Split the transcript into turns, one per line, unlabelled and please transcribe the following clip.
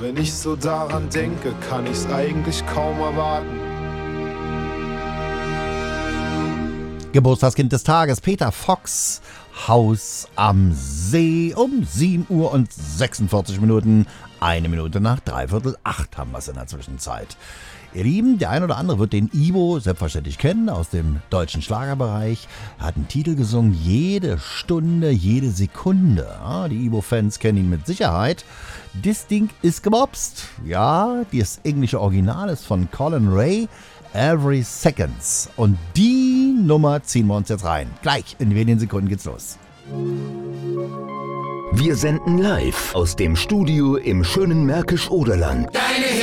Wenn ich so daran denke, kann ich's eigentlich kaum erwarten.
Geburtstagskind des Tages, Peter Fox, Haus am See, um 7:46 Minuten, 1 Minute nach 7:45 haben wir es in der Zwischenzeit. Ihr Lieben, der ein oder andere wird den Ivo selbstverständlich kennen aus dem deutschen Schlagerbereich. Er hat einen Titel gesungen, jede Stunde, jede Sekunde. Ja, die Ivo-Fans kennen ihn mit Sicherheit. Das Ding ist gemobst. Ja, das englische Original ist von Colin Ray, Every Seconds. Und die Nummer ziehen wir uns jetzt rein. Gleich in wenigen Sekunden geht's los.
Wir senden live aus dem Studio im schönen Märkisch-Oderland.
Deine